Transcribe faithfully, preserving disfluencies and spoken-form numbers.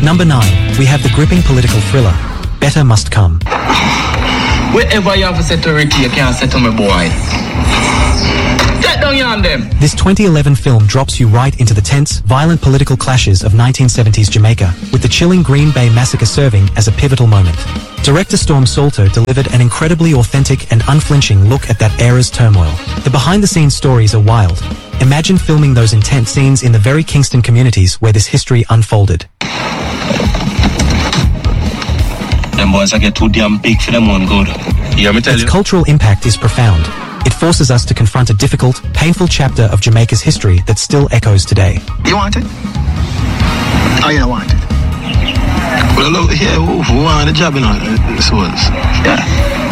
Number nine, we have the gripping political thriller, Better Must Come. Wherever you have a set to Ricky, you can't set to my boy. Get down here on them. This twenty eleven film drops you right into the tense, violent political clashes of nineteen seventies Jamaica, with the chilling Green Bay Massacre serving as a pivotal moment. Director Storm Salto delivered an incredibly authentic and unflinching look at that era's turmoil. The behind-the-scenes stories are wild. Imagine filming those intense scenes in the very Kingston communities where this history unfolded. Them boys I get too damn big for them one good. You hear me tell Its you? cultural impact is profound. It forces us to confront a difficult, painful chapter of Jamaica's history that still echoes today. You want it? Oh, you don't want it? Well, look here, who, who want the job, you know? This was. Yeah.